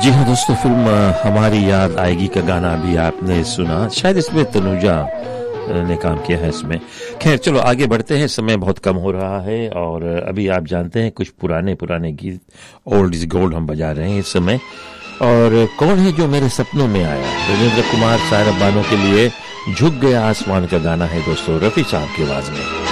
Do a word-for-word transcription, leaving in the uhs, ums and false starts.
जी हाँ दोस्तों, फिल्म हमारी याद आएगी का गाना भी आपने सुना। शायद इसमें तनुजा ने काम किया है इसमें। खैर चलो आगे बढ़ते हैं, समय बहुत कम हो रहा है और अभी आप जानते हैं कुछ पुराने पुराने गीत, ओल्ड इज गोल्ड हम बजा रहे हैं इस समय। और कौन है जो मेरे सपनों में आया, रविंद्र कुमार सायरा बानो के लिए झुक गया आसमान का गाना है दोस्तों, रफी साहब की आवाज में।